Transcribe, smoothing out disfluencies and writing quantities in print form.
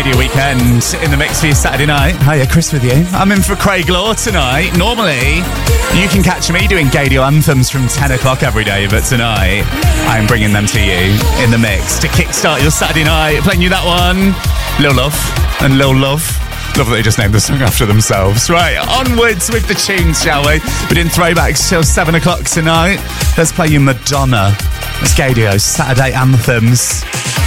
Gaydio Weekend in the mix for your Saturday night. Hiya, Chris with you. I'm in for Craig Law tonight. Normally, you can catch me doing Gaydio anthems from 10 o'clock every day, but tonight, I'm bringing them to you in the mix to kickstart your Saturday night. Playing you that one, Lil Love and Lil Love. Love that they just named the song after themselves. Right, onwards with the tunes, shall we? We're doing throwbacks till 7 o'clock tonight. Let's play you Madonna. It's Gaydio's Saturday anthems.